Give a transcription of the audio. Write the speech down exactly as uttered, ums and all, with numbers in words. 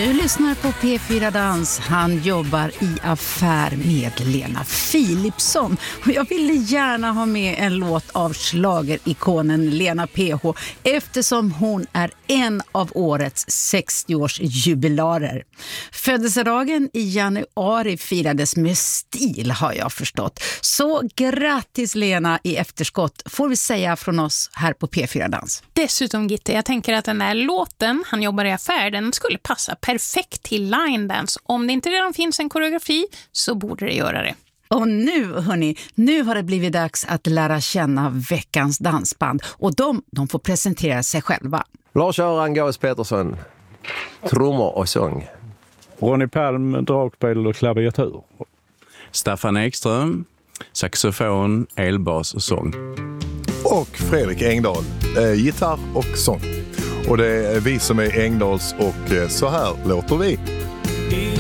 Du lyssnar på P fyra Dans. Han jobbar i affär med Lena Philipsson. Och jag ville gärna ha med en låt av schlagerikonen Lena P H eftersom hon är en av årets sextioårsjubilarer. Födelsedagen i januari firades med stil, har jag förstått. Så grattis Lena i efterskott, får vi säga från oss här på P fyra Dans. Dessutom Gitte, jag tänker att den här låten, Han jobbar i affär, den skulle passa perfekt till line dance. Om det inte redan finns en koreografi så borde det göra det. Och nu, hörni, nu har det blivit dags att lära känna veckans dansband. Och de, de får presentera sig själva. Lars-Göran Gås Petersson, trummor och sång. Ronny Palm, dragspel och klaviatur. Staffan Ekström, saxofon, elbas och sång. Och Fredrik Engdahl, eh, gitarr och sång. Och det är vi som är Engdahls och eh, så här låter vi. I